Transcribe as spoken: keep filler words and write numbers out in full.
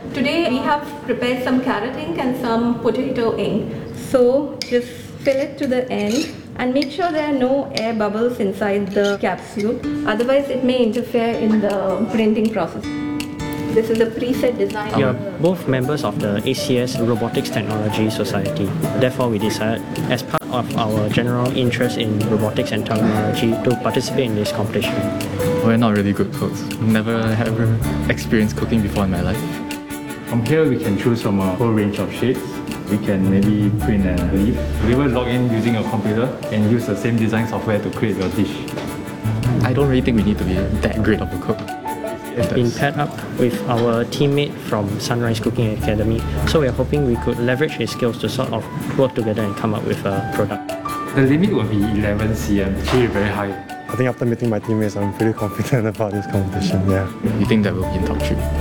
Today we have prepared some carrot ink and some potato ink. So just fill it to the end and make sure there are no air bubbles inside the capsule. Otherwise it may interfere in the printing process. This is a preset design. We are both members of the A C S Robotics Technology Society. Therefore, we decided, as part of our general interest in robotics and technology, to participate in this competition. We're not really good cooks. Never ever experienced cooking before in my life. From here, we can choose from a whole range of shades. We can maybe print a leaf. We will log in using a computer and use the same design software to create your dish. I don't really think we need to be that great of a cook. We've been paired up with our teammate from Sunrise Cooking Academy, so we're hoping we could leverage his skills to sort of work together and come up with a product. The limit will be eleven centimeters, actually very high. I think after meeting my teammates, I'm pretty confident about this competition, yeah. You think that we'll be in top three?